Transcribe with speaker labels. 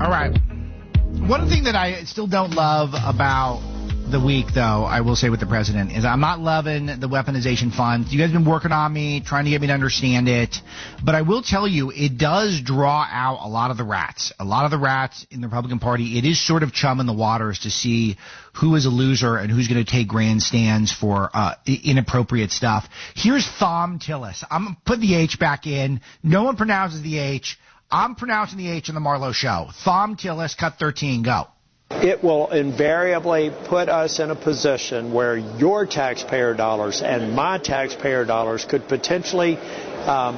Speaker 1: All right. One thing that I still don't love about the week, though, I will say with the president, is I'm not loving the weaponization fund. You guys have been working on me, trying to get me to understand it. But I will tell you, it does draw out a lot of the rats. A lot of the rats in the Republican Party, it is sort of chum in the waters to see who is a loser and who's going to take grandstands for inappropriate stuff. Here's Thom Tillis. I'm putting the H back in. No one pronounces the H. I'm pronouncing the H on the Marlowe Show. Thom Tillis, cut 13, go.
Speaker 2: It will invariably put us in a position where your taxpayer dollars and my taxpayer dollars could potentially